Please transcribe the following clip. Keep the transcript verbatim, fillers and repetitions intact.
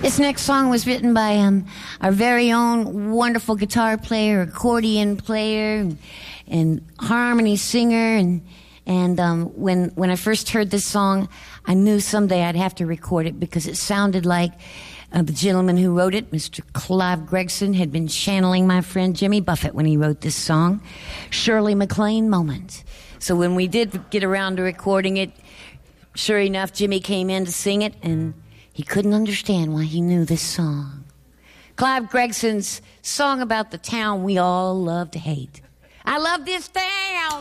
This next song was written by um, our very own wonderful guitar player, accordion player, and, and harmony singer. And and um, when when I first heard this song, I knew someday I'd have to record it because it sounded like uh, the gentleman who wrote it, Mister Clive Gregson, had been channeling my friend Jimmy Buffett when he wrote this song, Shirley MacLaine moment. So when we did get around to recording it, sure enough, Jimmy came in to sing it, and he couldn't understand why he knew this song. Clive Gregson's song about the town we all love to hate. I love this town.